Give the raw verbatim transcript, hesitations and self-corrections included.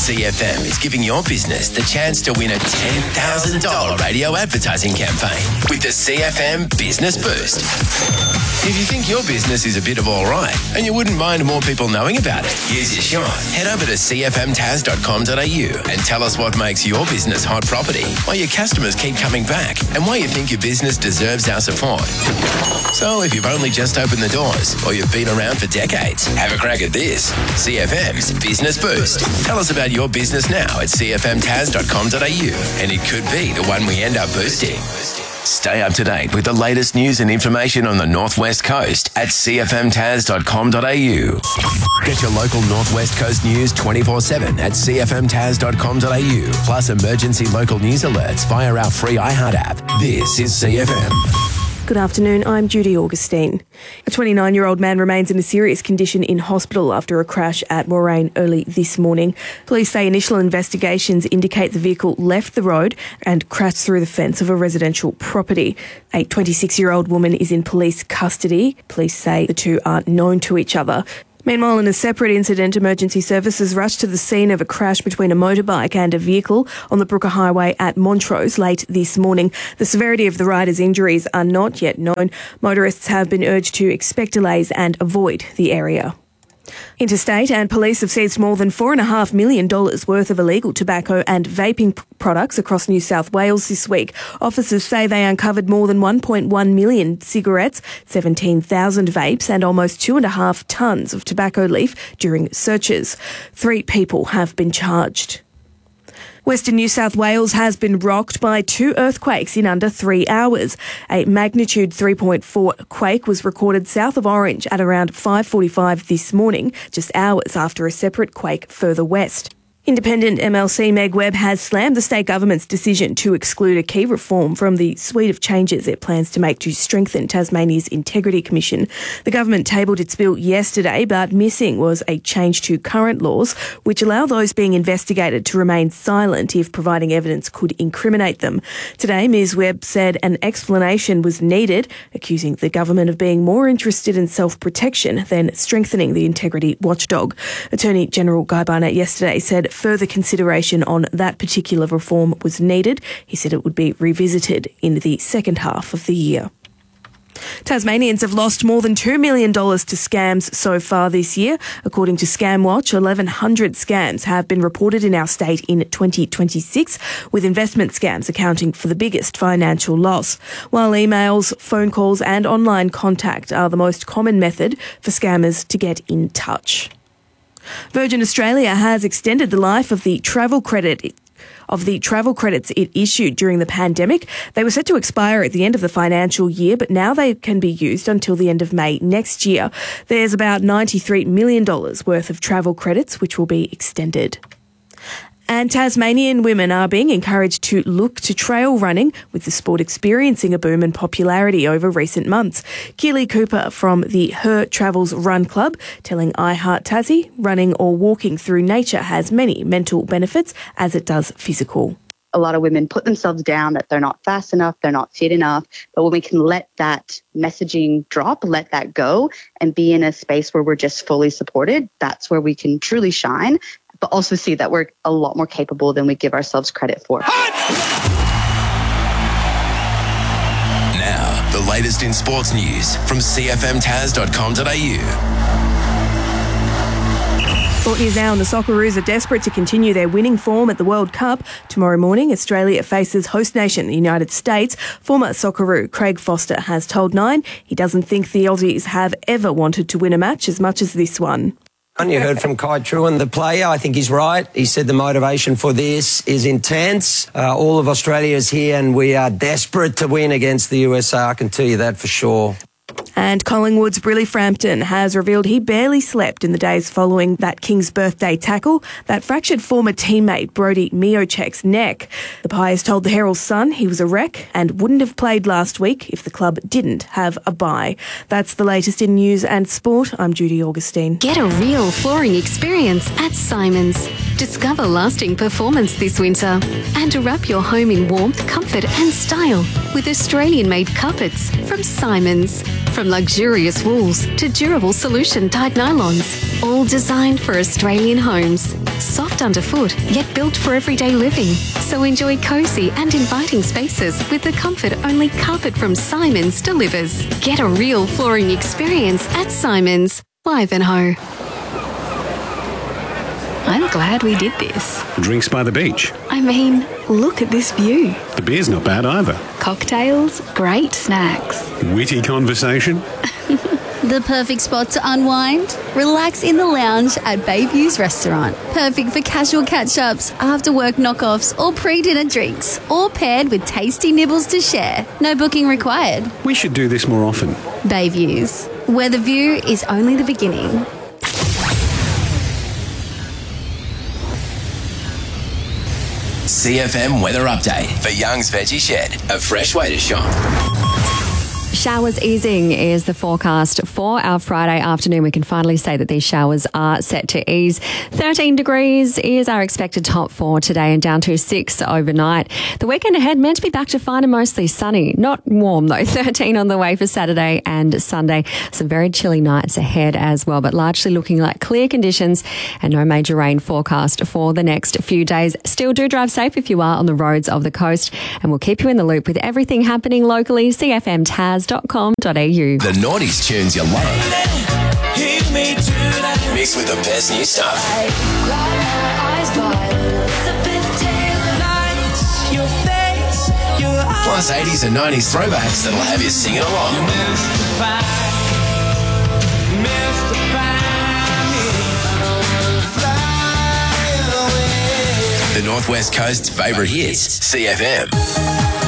C F M is giving your business the chance to win a ten thousand dollars radio advertising campaign with the C F M Business Boost. If you think your business is a bit of all right and you wouldn't mind more people knowing about it, here's your shot. Head over to c f m taz dot com dot a u and tell us what makes your business hot property, why your customers keep coming back, and why you think your business deserves our support. So if you've only just opened the doors or you've been around for decades, have a crack at this. C F M's Business Boost. Tell us about your business now at c f m taz dot com dot a u and it could be the one we end up boosting. Stay up to date with the latest news and information on the Northwest Coast at c f m taz dot com dot a u. Get your local Northwest Coast news twenty-four seven at c f m taz dot com dot a u, plus emergency local news alerts via our free iHeart app. This is C F M. Good afternoon, I'm Judy Augustine. A twenty-nine-year-old man remains in a serious condition in hospital after a crash at Moraine early this morning. Police say initial investigations indicate the vehicle left the road and crashed through the fence of a residential property. A twenty-six-year-old woman is in police custody. Police say the two are known to each other. Meanwhile, in a separate incident, emergency services rushed to the scene of a crash between a motorbike and a vehicle on the Brooker Highway at Montrose late this morning. The severity of the rider's injuries are not yet known. Motorists have been urged to expect delays and avoid the area. Interstate and police have seized more than four point five million dollars worth of illegal tobacco and vaping p- products across New South Wales this week. Officers say they uncovered more than one point one million cigarettes, seventeen thousand vapes and almost two and a half tonnes of tobacco leaf during searches. Three people have been charged. Western New South Wales has been rocked by two earthquakes in under three hours. A magnitude three point four quake was recorded south of Orange at around five forty-five this morning, just hours after a separate quake further west. Independent M L C Meg Webb has slammed the state government's decision to exclude a key reform from the suite of changes it plans to make to strengthen Tasmania's Integrity Commission. The government tabled its bill yesterday, but missing was a change to current laws which allow those being investigated to remain silent if providing evidence could incriminate them. Today, Miz Webb said an explanation was needed, accusing the government of being more interested in self-protection than strengthening the integrity watchdog. Attorney General Guy Barnett yesterday said further consideration on that particular reform was needed. He said it would be revisited in the second half of the year. Tasmanians have lost more than two million dollars to scams so far this year. According to ScamWatch, eleven hundred scams have been reported in our state in twenty twenty-six, with investment scams accounting for the biggest financial loss. While emails, phone calls and online contact are the most common method for scammers to get in touch. Virgin Australia has extended the life of the travel credit of the travel credits it issued during the pandemic. They were set to expire at the end of the financial year, but now they can be used until the end of May next year. There's about ninety-three million dollars worth of travel credits which will be extended. And Tasmanian women are being encouraged to look to trail running, with the sport experiencing a boom in popularity over recent months. Keely Cooper from the Her Travels Run Club telling iHeart Tassie, running or walking through nature has many mental benefits as it does physical. A lot of women put themselves down that they're not fast enough, they're not fit enough. But when we can let that messaging drop, let that go, and be in a space where we're just fully supported, that's where we can truly shine, but also see that we're a lot more capable than we give ourselves credit for. Now, the latest in sports news from c f m taz dot com dot a u. Sport news now, and the Socceroos are desperate to continue their winning form at the World Cup. Tomorrow morning, Australia faces host nation, the United States. Former Socceroo Craig Foster has told Nine he doesn't think the Aussies have ever wanted to win a match as much as this one. You heard from Kai Truan, the player. I think he's right. He said the motivation for this is intense. Uh, all of Australia is here and we are desperate to win against the U S A. I can tell you that for sure. And Collingwood's Briley Frampton has revealed he barely slept in the days following that King's birthday tackle that fractured former teammate Brodie Miochek's neck. The Pies told the Herald Sun he was a wreck and wouldn't have played last week if the club didn't have a bye. That's the latest in news and sport. I'm Judy Augustine. Get a real flooring experience at Simons. Discover lasting performance this winter and wrap your home in warmth, comfort and style with Australian-made carpets from Simons. From luxurious wools to durable solution-dyed nylons, all designed for Australian homes. soft underfoot, yet built for everyday living. So enjoy cosy and inviting spaces with the comfort only carpet from Simons delivers. Get a real flooring experience at Simons. Ivanhoe. I'm glad we did this. Drinks by the beach. I mean, look at this view. The beer's not bad either. Cocktails, great snacks. Witty conversation. The perfect spot to unwind? Relax in the lounge at Bayview's restaurant. Perfect for casual catch-ups, after-work knockoffs or pre-dinner drinks. All paired with tasty nibbles to share. No booking required. We should do this more often. Bayview's, where the view is only the beginning. C F M weather update for Young's Veggie Shed, a fresh way to shop. Showers easing is the forecast for our Friday afternoon. We can finally say that these showers are set to ease. thirteen degrees is our expected top for today and down to six overnight. The weekend ahead meant to be back to fine and mostly sunny. Not warm though. thirteen on the way for Saturday and Sunday. Some very chilly nights ahead as well, but largely looking like clear conditions and no major rain forecast for the next few days. Still do drive safe if you are on the roads of the coast, and we'll keep you in the loop with everything happening locally. C F M Taz dot com dot a u. The noughties tunes you love. Mixed with the best new stuff. Plus eighties and nineties throwbacks that'll have you singing along. The Northwest Coast's favourite hits, C F M.